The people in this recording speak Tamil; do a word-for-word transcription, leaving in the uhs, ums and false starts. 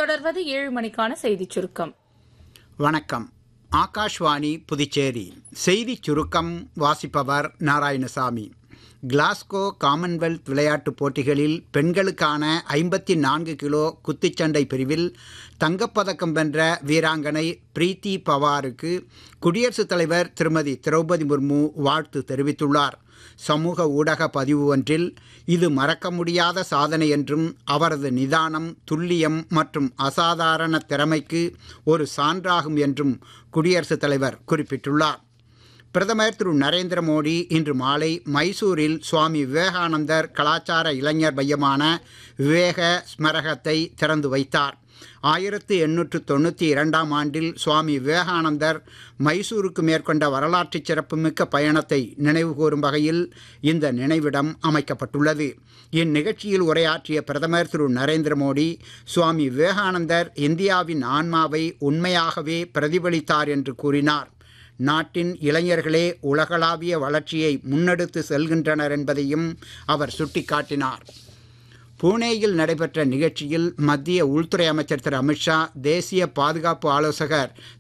தொடர்வது ஏழு மணிக்கான செய்திச் சுருக்கம். வணக்கம். ஆகாஷ்வாணி புதுச்சேரி. செய்திச் சுருக்கம் வாசிப்பவர் நாராயணசாமி. கிளாஸ்கோ காமன்வெல்த் விளையாட்டுப் போட்டிகளில் பெண்களுக்கான ஐம்பத்தி நான்கு கிலோ குத்துச்சண்டை பிரிவில் தங்கப்பதக்கம் வென்ற வீராங்கனை பிரீத்தி பவாருக்கு குடியரசுத் தலைவர் திருமதி திரௌபதி முர்மு வாழ்த்து தெரிவித்துள்ளார். சமூக ஊடக பதிவு ஒன்றில் இது மறக்க முடியாத சாதனை என்றும் அவரது நிதானம், துல்லியம் மற்றும் அசாதாரண திறமைக்கு ஒரு சான்றாகும் என்றும் குடியரசுத் தலைவர் குறிப்பிட்டுள்ளார். பிரதமர் திரு நரேந்திர மோடி இன்று மாலை மைசூரில் சுவாமி விவேகானந்தர் கலாச்சார இளைஞர் மையமான விவேக ஸ்மரகத்தை திறந்து வைத்தார். ஆயிரத்து எண்ணூற்று தொண்ணூற்றி இரண்டாம் ஆண்டில் சுவாமி விவேகானந்தர் மைசூருக்கு மேற்கொண்ட வரலாற்று சிறப்புமிக்க பயணத்தை நினைவுகூரும் வகையில் இந்த நினைவிடம் அமைக்கப்பட்டுள்ளது. இந்நிகழ்ச்சியில் உரையாற்றிய பிரதமர் திரு நரேந்திர மோடி, சுவாமி விவேகானந்தர் இந்தியாவின் ஆன்மாவை உண்மையாகவே பிரதிபலித்தார் என்று கூறினார். நாட்டின் இளைஞர்களே உலகளாவிய வளர்ச்சியை முன்னெடுத்து செல்கின்றனர் என்பதையும் அவர் சுட்டிக்காட்டினார். புனேயில் நடைபெற்ற நிகழ்ச்சியில் மத்திய உள்துறை அமைச்சர் திரு அமித்ஷா, தேசிய பாதுகாப்பு ஆலோசகர்